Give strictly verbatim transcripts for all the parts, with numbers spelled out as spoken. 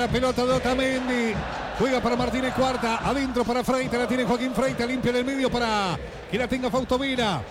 la pelota de Otamendi. Juega para Martínez Cuarta. Adentro para Freitas. La tiene Joaquín Freitas. Limpia en el medio para que la tenga Fausto Vera.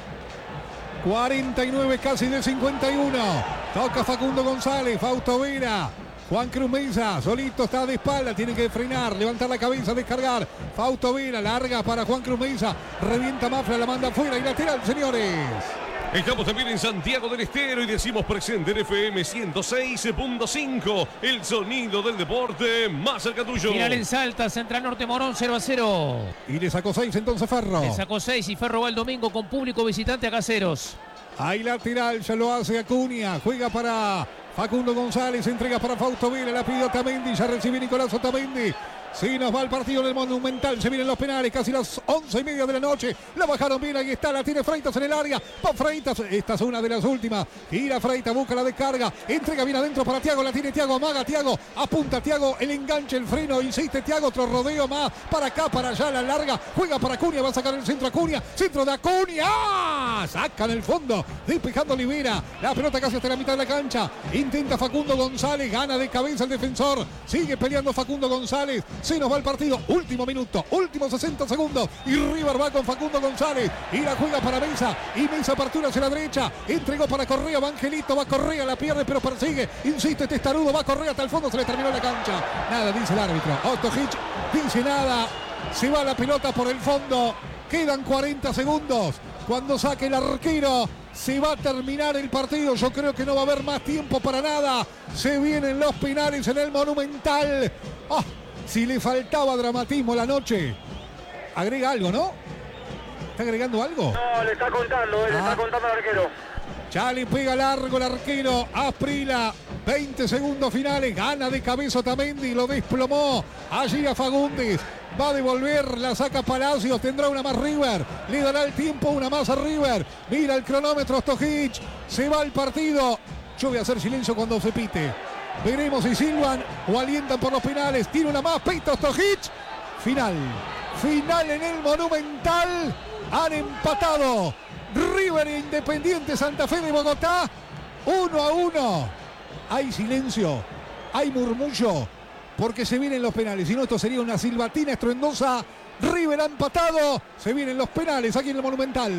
cuarenta y nueve casi de cincuenta y uno. Toca Facundo González. Fausto Vera. Juan Cruz Mesa, solito está de espalda, tiene que frenar, levantar la cabeza, descargar. Fausto Vera, larga para Juan Cruz Mesa, revienta Mafra, la manda afuera y lateral, señores. Estamos también en Santiago del Estero y decimos presente en F M ciento seis punto cinco, el sonido del deporte más cerca tuyo. Final en Salta, Central Norte Morón cero a cero. Y le sacó seis entonces Ferro. Le sacó seis y Ferro va el domingo con público visitante a Caseros. Ahí lateral, ya lo hace Acuña, juega para Facundo González, entrega para Fausto Vera, la pide Otamendi, ya recibe Nicolás Otamendi. Si nos va el partido del Monumental, se vienen los penales, casi las once y media de la noche. La bajaron bien, ahí está, la tiene Freitas en el área. Va Freitas, esta es una de las últimas. Gira Freitas, busca la descarga. Entrega bien adentro para Thiago, la tiene Thiago, amaga Thiago. Apunta Thiago, el enganche, el freno, insiste Thiago, otro rodeo más. Para acá, para allá, la larga. Juega para Acuña, va a sacar el centro Acuña. Centro de Acuña. ¡Ah! Saca en el fondo, despejando Olivera. La pelota casi hasta la mitad de la cancha. Intenta Facundo González, gana de cabeza el defensor. Sigue peleando Facundo González. Se nos va el partido, último minuto, últimos sesenta segundos y River va con Facundo González y la juega para Mesa y Mesa apertura hacia la derecha, entregó para Correa, va Angelito, va Correa, la pierde pero persigue, insiste Testarudo, va Correa hasta el fondo, se le terminó la cancha, nada dice el árbitro, Otto Hitch dice nada, se va la pelota por el fondo, quedan cuarenta segundos, cuando saque el arquero se va a terminar el partido, yo creo que no va a haber más tiempo para nada, se vienen los penales en el Monumental. ¡Oh! Si le faltaba dramatismo la noche, agrega algo, ¿no? ¿Está agregando algo? No, le está contando, eh, le ah. está contando al arquero. Ya le pega largo el arquero, Asprila, veinte segundos finales, gana de cabeza Otamendi, lo desplomó, allí a Fagundes, va a devolver, la saca Palacios, tendrá una más River, le dará el tiempo, una más a River, mira el cronómetro Stojic, se va el partido, yo voy a hacer silencio cuando se pite. Veremos si silban o alientan por los penales. Tiene una más, Peito Stojic. Final. Final en el Monumental. Han empatado River e Independiente Santa Fe de Bogotá. Uno a uno. Hay silencio. Hay murmullo. Porque se vienen los penales. Si no, esto sería una silbatina estruendosa. River ha empatado. Se vienen los penales aquí en el Monumental.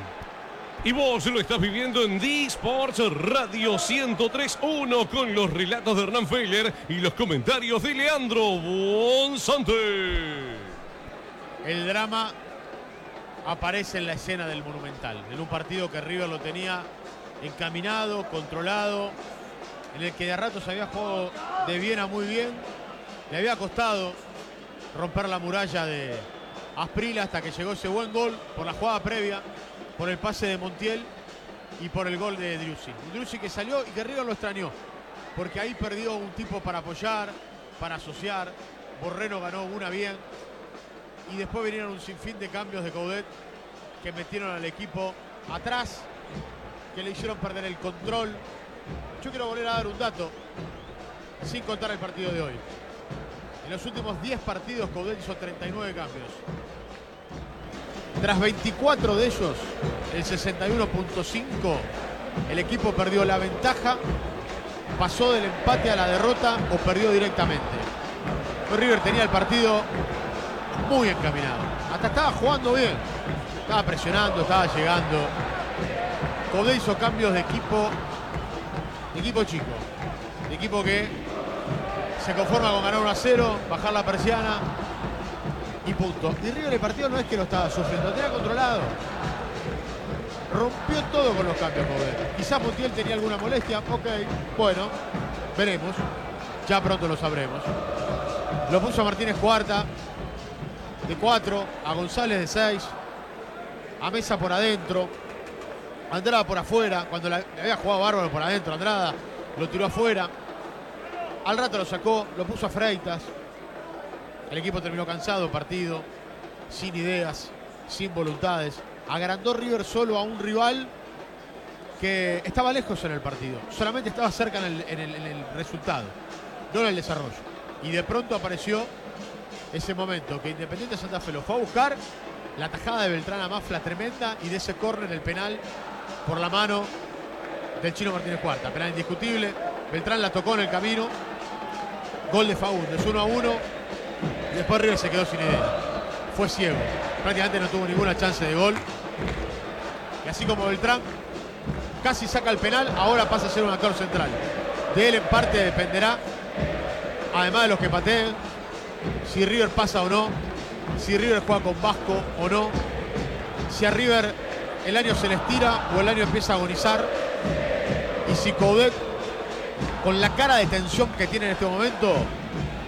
Y vos lo estás viviendo en D Sports Radio ciento tres punto uno con los relatos de Hernán Feiler y los comentarios de Leandro Bonsante. El drama aparece en la escena del Monumental, en un partido que River lo tenía encaminado, controlado, en el que de a ratos había jugado de bien a muy bien, le había costado romper la muralla de Asprila hasta que llegó ese buen gol por la jugada previa, por el pase de Montiel y por el gol de Driussi. Driussi que salió y que River lo extrañó, porque ahí perdió un tipo para apoyar, para asociar. Borrero ganó una bien y después vinieron un sinfín de cambios de Coudet que metieron al equipo atrás, que le hicieron perder el control. Yo quiero volver a dar un dato sin contar el partido de hoy. En los últimos diez partidos Coudet hizo treinta y nueve cambios. Tras veinticuatro de ellos, el sesenta y uno punto cinco, el equipo perdió la ventaja, pasó del empate a la derrota o perdió directamente. River tenía el partido muy encaminado. Hasta estaba jugando bien. Estaba presionando, estaba llegando. Coudet hizo cambios de equipo, de equipo chico. De equipo que se conforma con ganar uno a cero, bajar la persiana y punto. Y River el partido no es que lo estaba sufriendo, lo tenía controlado. Rompió todo con los cambios Coudet. Quizás Montiel tenía alguna molestia. Ok, bueno, veremos. Ya pronto lo sabremos. Lo puso a Martínez Cuarta de cuatro, a González de seis, a Mesa por adentro, a Andrada por afuera. Cuando la, le había jugado bárbaro por adentro, Andrada lo tiró afuera. Al rato lo sacó, lo puso a Freitas. El equipo terminó cansado, partido, sin ideas, sin voluntades. Agrandó River solo a un rival que estaba lejos en el partido. Solamente estaba cerca en el, en el, en el resultado, no en el desarrollo. Y de pronto apareció ese momento que Independiente Santa Fe lo fue a buscar. La tajada de Beltrán a Mafla tremenda y de ese córner el penal por la mano del Chino Martínez Cuarta. Penal indiscutible. Beltrán la tocó en el camino. Gol de Fagundes, uno a uno. Y después River se quedó sin idea. Fue ciego. Prácticamente no tuvo ninguna chance de gol. Y así como Beltrán casi saca el penal, ahora pasa a ser un actor central. De él en parte dependerá, además de los que pateen, si River pasa o no, si River juega con Vasco o no, si a River el año se le estira o el año empieza a agonizar, y si Coudet, con la cara de tensión que tiene en este momento,